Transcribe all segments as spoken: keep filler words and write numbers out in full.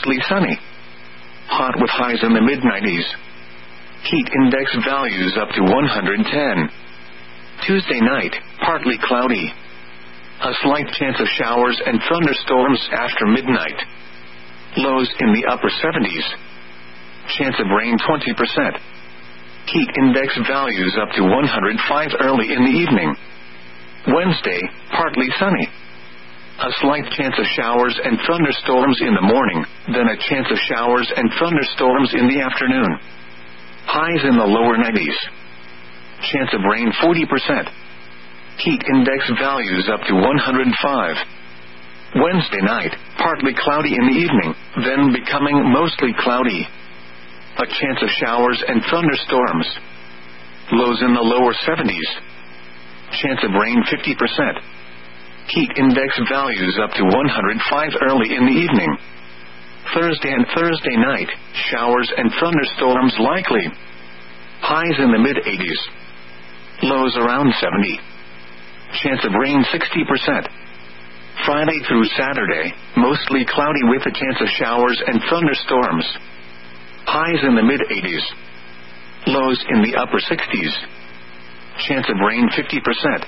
mostly sunny. Hot with highs in the mid nineties. Heat index values up to one hundred ten. Tuesday night, partly cloudy. A slight chance of showers and thunderstorms after midnight. Lows in the upper seventies. Chance of rain twenty percent. Heat index values up to one hundred five early in the evening. Wednesday, partly sunny. A slight chance of showers and thunderstorms in the morning, then a chance of showers and thunderstorms in the afternoon. Highs in the lower nineties. Chance of rain forty percent. Heat index values up to one hundred five. Wednesday night, partly cloudy in the evening, then becoming mostly cloudy. A chance of showers and thunderstorms. Lows in the lower seventies. Chance of rain fifty percent. Heat index values up to one hundred five early in the evening. Thursday and Thursday night, showers and thunderstorms likely. Highs in the mid eighties. Lows around seventy. Chance of rain sixty percent. Friday through Saturday, mostly cloudy with a chance of showers and thunderstorms. Highs in the mid eighties. Lows in the upper sixties. Chance of rain fifty percent.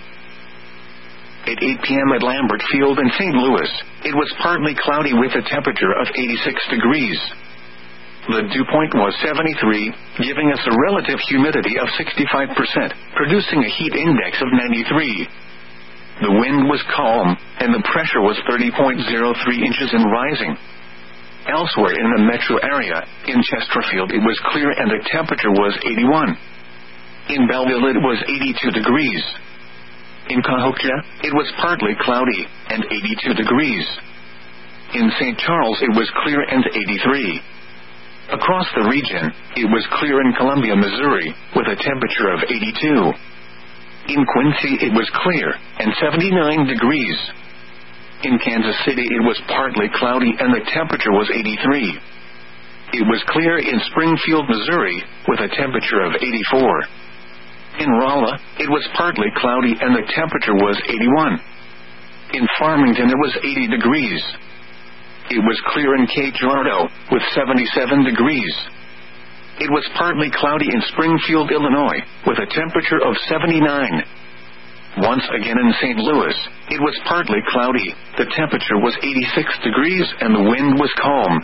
At eight p.m. at Lambert Field in Saint Louis, it was partly cloudy with a temperature of eighty-six degrees. The dew point was seventy-three, giving us a relative humidity of sixty-five percent, producing a heat index of ninety-three. The wind was calm, and the pressure was thirty point zero three inches and rising. Elsewhere in the metro area, in Chesterfield it was clear and the temperature was eighty-one. In Belleville it was eighty-two degrees. In Cahokia, it was partly cloudy, and eighty-two degrees. In Saint Charles it was clear and eighty-three. Across the region, it was clear in Columbia, Missouri, with a temperature of eighty-two. In Quincy it was clear, and seventy-nine degrees. In Kansas City it was partly cloudy and the temperature was eighty-three. It was clear in Springfield, Missouri, with a temperature of eighty-four. In Rolla, it was partly cloudy and the temperature was eighty-one. In Farmington it was eighty degrees. It was clear in Cape Girardeau, with seventy-seven degrees. It was partly cloudy in Springfield, Illinois, with a temperature of seventy-nine. Once again in Saint Louis, it was partly cloudy, the temperature was eighty-six degrees and the wind was calm.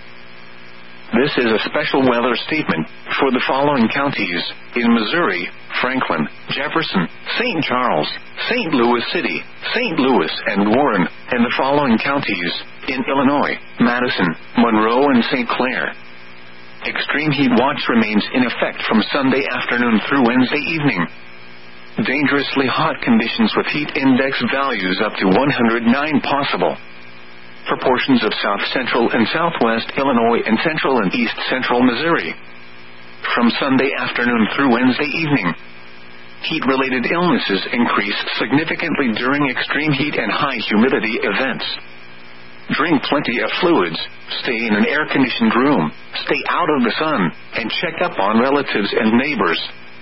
This is a special weather statement for the following counties: in Missouri, Franklin, Jefferson, Saint Charles, Saint Louis City, Saint Louis, and Warren, and the following counties: in Illinois, Madison, Monroe, and Saint Clair. Extreme heat watch remains in effect from Sunday afternoon through Wednesday evening. Dangerously hot conditions with heat index values up to one hundred nine possible for portions of south central and southwest Illinois and central and east central Missouri. From Sunday afternoon through Wednesday evening, heat-related illnesses increase significantly during extreme heat and high humidity events. Drink plenty of fluids, stay in an air-conditioned room, stay out of the sun, and check up on relatives and neighbors.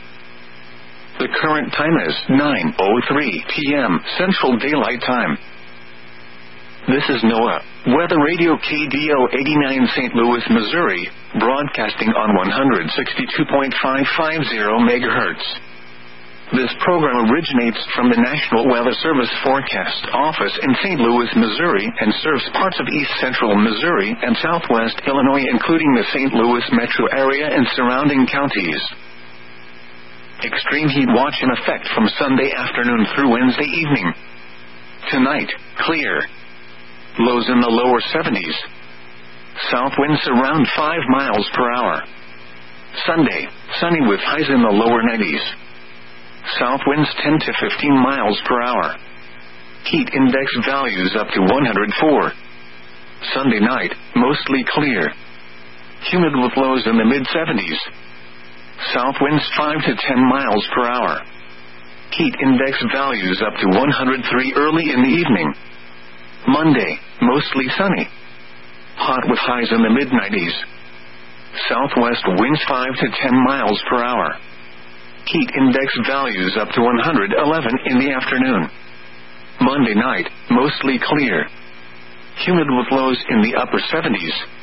The current time is nine oh three p.m. Central Daylight Time. This is NOAA Weather Radio K D O eighty-nine Saint Louis, Missouri, broadcasting on one sixty-two point five five zero megahertz. This program originates from the National Weather Service Forecast Office in Saint Louis, Missouri, and serves parts of east central Missouri and southwest Illinois, including the Saint Louis metro area and surrounding counties. Extreme heat watch in effect from Sunday afternoon through Wednesday evening. Tonight, clear. Lows in the lower seventies. South winds around five miles per hour. Sunday, sunny with highs in the lower nineties. South winds ten to fifteen miles per hour. Heat index values up to one hundred four. Sunday night, mostly clear. Humid with lows in the mid seventies. South winds five to ten miles per hour. Heat index values up to one hundred three early in the evening. Monday, mostly sunny. Hot with highs in the mid nineties. Southwest winds five to ten miles per hour. Heat index values up to one hundred eleven in the afternoon. Monday night, mostly clear. Humid with lows in the upper seventies.